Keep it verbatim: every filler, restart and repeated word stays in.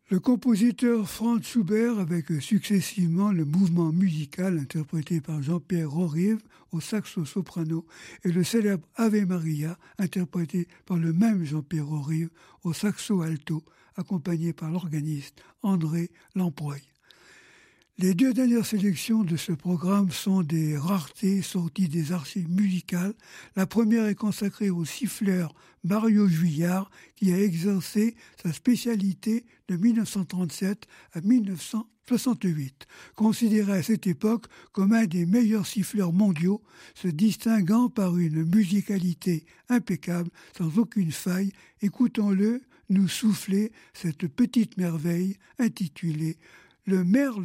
Le compositeur Franz Schubert, avec successivement le mouvement musical interprété par Jean-Pierre Rorive au saxo-soprano et le célèbre Ave Maria interprété par le même Jean-Pierre Rorive au saxo-alto, accompagné par l'organiste André Lamproy. Les deux dernières sélections de ce programme sont des raretés sorties des archives musicales. La première est consacrée au siffleur Mario Juillard, qui a exercé sa spécialité de mille neuf cent trente-sept à mille neuf cent soixante-huit. Considéré à cette époque comme un des meilleurs siffleurs mondiaux, se distinguant par une musicalité impeccable, sans aucune faille, écoutons-le nous souffler cette petite merveille intitulée « Le merle